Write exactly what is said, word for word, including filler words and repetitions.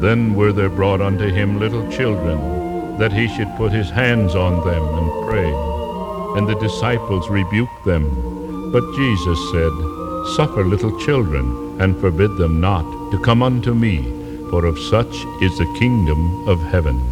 Then were there brought unto him little children, that he should put his hands on them and pray. And the disciples rebuked them. But Jesus said, Suffer little children, and forbid them not to come unto me, for of such is the kingdom of heaven.